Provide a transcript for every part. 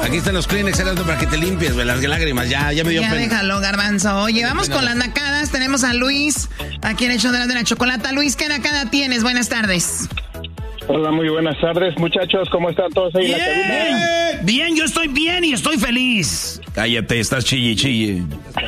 Aquí están los Kleenex para que te limpies, güey, las lágrimas. Ya me dio pena. Ya déjalo, Garbanzo. Oye, vamos con las nacadas. Tenemos a Luis, aquí en el show de la chocolata. Luis, ¿qué nacada tienes? Buenas tardes. Hola, muy buenas tardes, muchachos. ¿Cómo están todos ahí en la cabina? Bien, yo estoy bien y estoy feliz. Cállate, estás chille.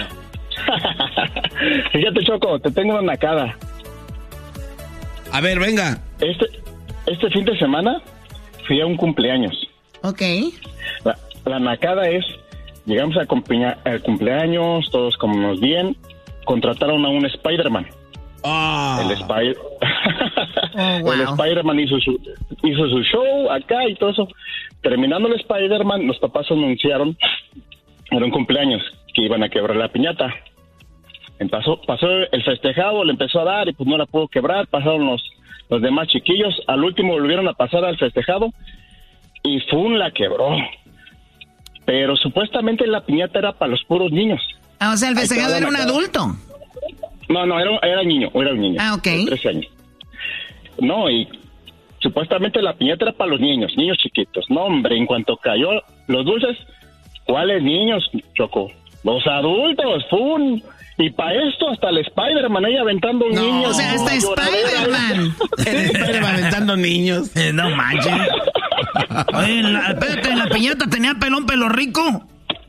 Fíjate, Choco, te tengo una nacada. A ver, venga. Este fin de semana fui a un cumpleaños. Ok. La nacada es, llegamos al cumpleaños, todos comimos bien, contrataron a un Spider-Man. Oh. El wow. El Spider-Man hizo su show acá y todo eso. Terminando el Spider-Man, los papás anunciaron, era un cumpleaños, que iban a quebrar la piñata. Pasó el festejado, le empezó a dar y pues no la pudo quebrar. Pasaron los demás chiquillos, al último volvieron a pasar al festejado y ¡fum! La quebró. Pero supuestamente la piñata era para los puros niños. Ah, o sea, el festejado era un adulto. No, era un niño. Ah, ok. De 13 años. No, y supuestamente la piñata era para los niños chiquitos. No, hombre, en cuanto cayó los dulces, ¿cuáles niños, Choco? Los adultos, ¡fum! Y para esto hasta el Spider-Man ahí aventando niños. O sea, hasta Spider-Man. Spider-Man aventando niños. No manches. Oye, espérate, ¿la piñata tenía pelo rico?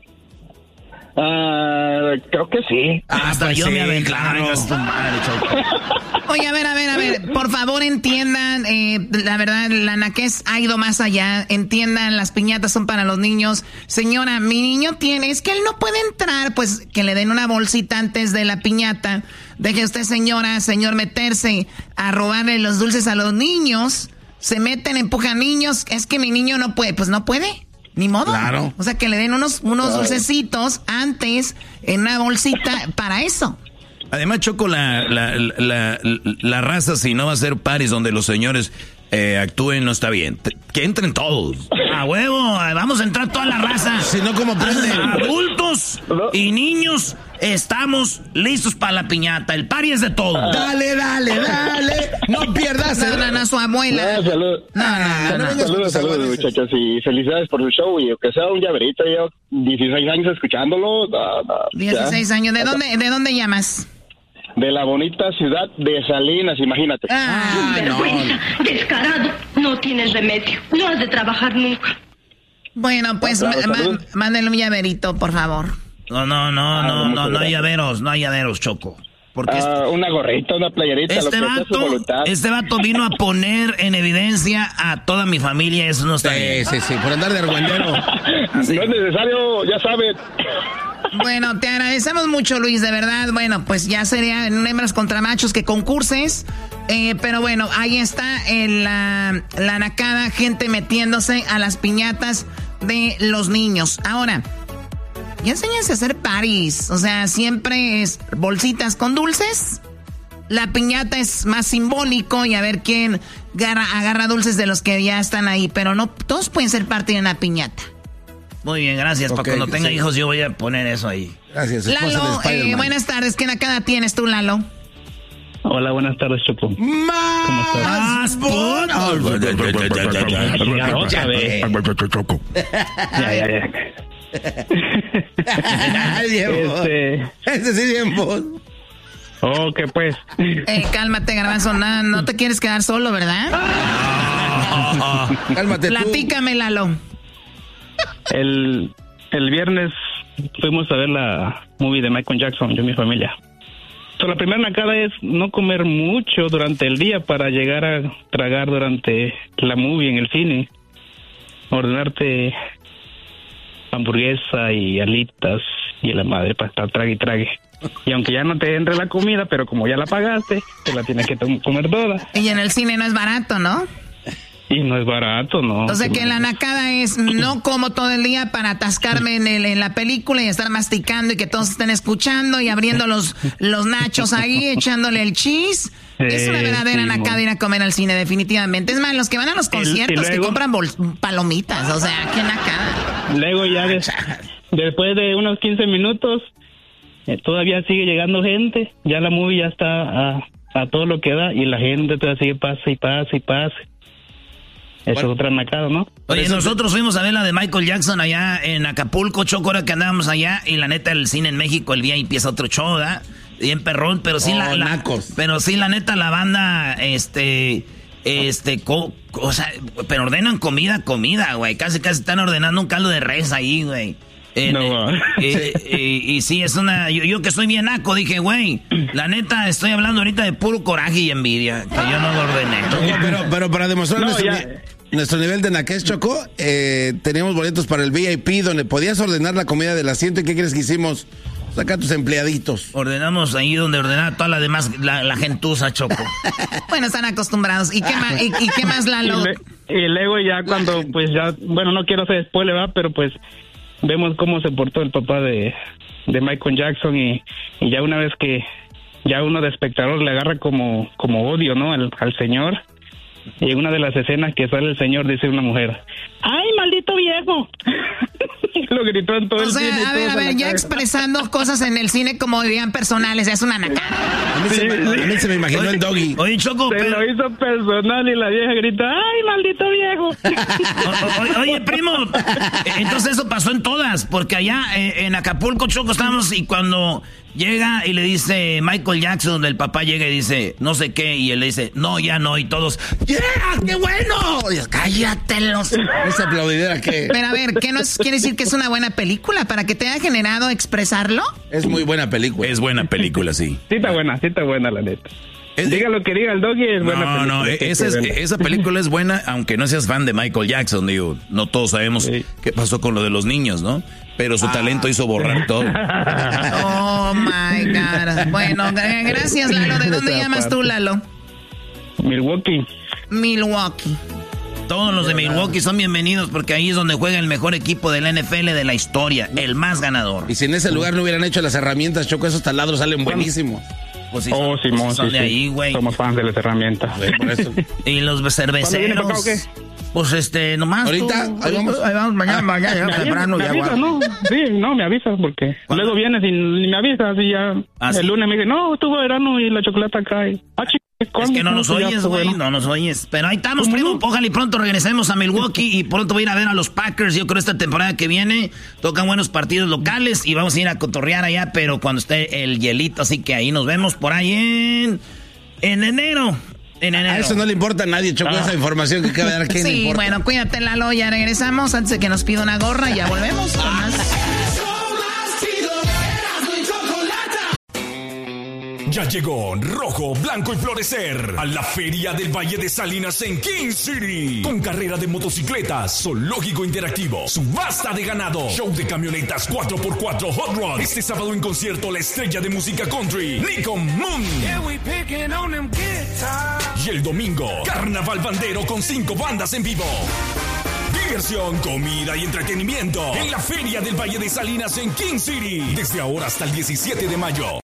Creo que sí. Hasta pues yo sí, me aventé. claro. Oye, a ver, por favor entiendan, la verdad, la naquez ha ido más allá, entiendan, las piñatas son para los niños. Señora, mi niño es que él no puede entrar, pues que le den una bolsita antes de la piñata. Deje usted, señor, meterse a robarle los dulces a los niños, se meten, empujan niños, es que mi niño no puede, pues no puede. Ni modo. Claro. O sea, que le den unos dulcecitos antes en una bolsita para eso. Además, Choco, la raza, si no va a ser paris donde los señores actúen, no está bien. Que entren todos. A huevo, vamos a entrar toda la raza. Si no, ¿cómo prenden? Adultos y niños, estamos listos para la piñata. El party es de todo. Dale. No pierdas a su abuela. Saludos, muchachos. Y felicidades por su show. Y aunque sea un llaverito, yo 16 años escuchándolo. 16 años. ¿De dónde llamas? De la bonita ciudad de Salinas, imagínate. Vergüenza, descarado. No tienes remedio. No has de trabajar nunca. Bueno, pues mándale un llaverito, por favor. No hay llaveros, Choco. Porque una gorrita, una playerita, este vato vino a poner en evidencia a toda mi familia, eso no está bien. Sí, por andar de argüendero. No es necesario, ya sabes. Bueno, te agradecemos mucho, Luis, de verdad. Bueno, pues ya sería en hembras contra machos que concurses. Pero bueno, ahí está la nacada, gente metiéndose a las piñatas de los niños. Ahora, ya enséñense a hacer paris. O sea, siempre es bolsitas con dulces. La piñata es más simbólico y a ver quién agarra dulces de los que ya están ahí. Pero no todos pueden ser parte de una piñata. Muy bien, gracias. Para cuando tenga hijos yo voy a poner eso ahí. Gracias. Lalo, buenas tardes. ¿Qué nacada tienes tú, Lalo? Hola, buenas tardes, Choco. Más por... Ese sí bien vos. Ok, pues. Cálmate, Garbanzo. No te quieres quedar solo, ¿verdad? Cálmate tú. Platícame, Lalo. El viernes fuimos a ver la movie de Michael Jackson, yo y mi familia. La primera nacada es no comer mucho durante el día para llegar a tragar durante la movie en el cine. Ordenarte hamburguesa y alitas y la madre para estar trague y trague. Y aunque ya no te entre la comida, pero como ya la pagaste, te la tienes que comer toda. Y en el cine no es barato, ¿no? Y no es barato, ¿no? O sea que la nacada es no como todo el día para atascarme en la película y estar masticando y que todos estén escuchando y abriendo los nachos ahí, echándole el cheese. Es una verdadera nacada ir a comer al cine, definitivamente. Es más, los que van a los conciertos que compran palomitas, o sea, qué nacada. Luego ya después de unos 15 minutos, todavía sigue llegando gente. Ya la movie ya está a todo lo que da y la gente todavía sigue pase y pase y pase. Eso es otra nacada, ¿no? Oye, nosotros fuimos a ver la de Michael Jackson allá en Acapulco, Choco, ahora que andábamos allá, y la neta, el cine en México, el día empieza otro show, ¿verdad? Bien perrón, pero sí pero sí, la neta, la banda, pero ordenan comida, güey. Casi están ordenando un caldo de res ahí, güey. Y sí, es una... Yo que soy bien naco, dije, güey, la neta, estoy hablando ahorita de puro coraje y envidia, que yo no lo ordené. Pero para demostrar nuestro nivel de naquez, Choco, teníamos boletos para el VIP, donde podías ordenar la comida del asiento. ¿Y qué crees que hicimos? Saca a tus empleaditos. Ordenamos ahí donde ordenaba toda la demás, la gentuza, Choco. Bueno, están acostumbrados. ¿Y qué más, Lalo? Y luego ya cuando, pues ya, bueno, no quiero hacer spoiler, ¿verdad? Pero pues vemos cómo se portó el papá de Michael Jackson y ya una vez que ya uno de espectador le agarra como odio, ¿no? Al señor. Y en una de las escenas que sale el señor dice una mujer, ¡ay, maldito viejo! Lo gritó en todo el cine. A ver, ya expresando cosas en el cine como dirían personales, es una nacada. A mí se me imaginó el Doggy. Oye, Choco, lo hizo personal y la vieja grita, ¡ay, maldito viejo! Oye, primo, entonces eso pasó en todas, porque allá en Acapulco, Choco, estábamos y cuando llega y le dice Michael Jackson, donde el papá llega y dice, no sé qué, y él le dice, no, ya no, y todos, ¡yeah, qué bueno! Y dice, cállatelos. ¿Esa aplaudidera qué? Pero a ver, ¿qué nos quiere decir que es una buena película? ¿Para que te haya generado expresarlo? Es muy buena película. Es buena película, sí. Sí está buena, la neta. Diga lo que diga el Doggy, es buena película. No, esa película es buena, aunque no seas fan de Michael Jackson, digo, no todos sabemos qué pasó con lo de los niños, ¿no? Pero su talento hizo borrar todo. Oh, my God. Bueno, gracias, Lalo. ¿De dónde llamas tú, Lalo? Milwaukee. Todos los de Milwaukee son bienvenidos porque ahí es donde juega el mejor equipo de la NFL de la historia, el más ganador. Y si en ese lugar no hubieran hecho las herramientas, Choco, esos taladros salen buenísimos. Pues sí, Simón, son de ahí, güey. Somos fans de las herramientas. Por eso. Y los cerveceros. ¿Cuándo viene para acá o qué? Pues nomás. Ahorita, ahí vamos, mañana ya temprano. Me avisas, ¿no? Sí, no, me avisas porque luego vienes y me avisas y ya el lunes me dice, no, estuvo verano y la chocolate acá. Es que no nos oyes, güey, no nos oyes. Pero ahí estamos, primo. Ojalá y pronto regresemos a Milwaukee y pronto voy a ir a ver a los Packers. Yo creo esta temporada que viene tocan buenos partidos locales y vamos a ir a cotorrear allá, pero cuando esté el hielito, así que ahí nos vemos por ahí en enero. A eso no le importa a nadie, Choco, esa información que acaba de dar. ¿Quién le importa? Bueno, cuídate, Lalo, ya regresamos antes de que nos pida una gorra, ya volvemos con más. Ya llegó Rojo, Blanco y Florecer a la Feria del Valle de Salinas en King City. Con carrera de motocicletas, zoológico interactivo, subasta de ganado, show de camionetas 4x4 Hot Rod. Este sábado en concierto la estrella de música country, Nico Moon. Y el domingo, carnaval bandero con 5 bandas en vivo. Diversión, comida y entretenimiento en la Feria del Valle de Salinas en King City. Desde ahora hasta el 17 de mayo.